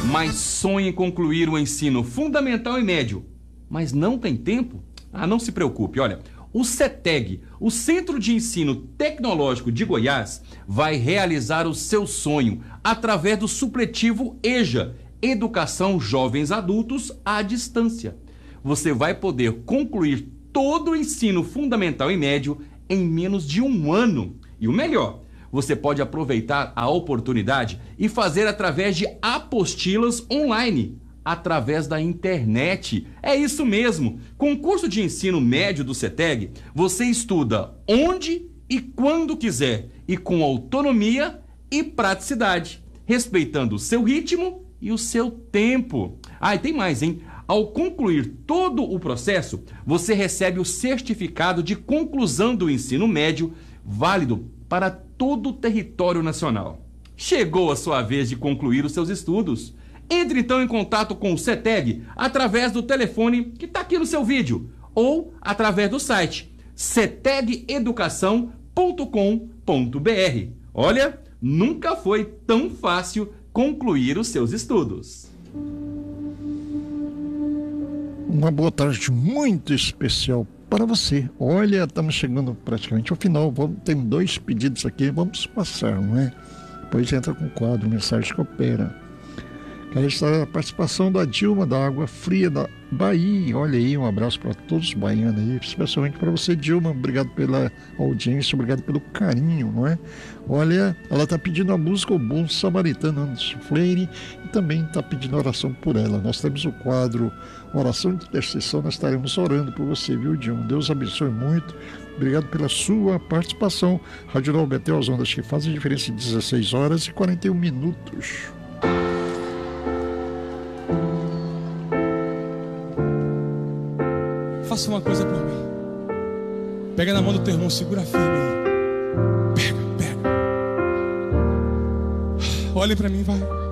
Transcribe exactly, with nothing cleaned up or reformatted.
mas sonha em concluir o ensino fundamental e médio, mas não tem tempo? Ah, não se preocupe, olha, o CETEG, o Centro de Ensino Tecnológico de Goiás, vai realizar o seu sonho através do supletivo EJA, Educação Jovens Adultos à Distância. Você vai poder concluir todo o ensino fundamental e médio em menos de um ano. E o melhor, você pode aproveitar a oportunidade e fazer através de apostilas online, através da internet. É isso mesmo. Com o curso de ensino médio do CETEG, você estuda onde e quando quiser e com autonomia e praticidade, respeitando o seu ritmo e o seu tempo. Ah, e tem mais, hein? Ao concluir todo o processo, você recebe o certificado de conclusão do ensino médio, válido para todo o território nacional. Chegou a sua vez de concluir os seus estudos. Entre então em contato com o CETEG através do telefone que está aqui no seu vídeo ou através do site ceteg educação ponto com ponto br. Olha, nunca foi tão fácil concluir os seus estudos. Uma boa tarde muito especial para você. Olha, estamos chegando praticamente ao final. Vamos, tem dois pedidos aqui, vamos passar, não é? Depois entra com o quadro Mensagem que Opera. Aí está a participação da Dilma da Água Fria da Bahia. Olha aí, um abraço para todos os baianos aí, especialmente para você, Dilma. Obrigado pela audiência, obrigado pelo carinho, não é? Olha, ela está pedindo a música O Bom Samaritano, Anderson Freire, e também está pedindo oração por ela. Nós temos o quadro Oração de Intercessão, nós estaremos orando por você, viu, Dilma? Deus abençoe muito. Obrigado pela sua participação. Rádio Nova Betel, as ondas que fazem diferença em dezesseis horas e quarenta e um minutos. Faça uma coisa por mim. Pega na mão do teu irmão, segura firme aí. Pega, pega. Olhe pra mim, vai.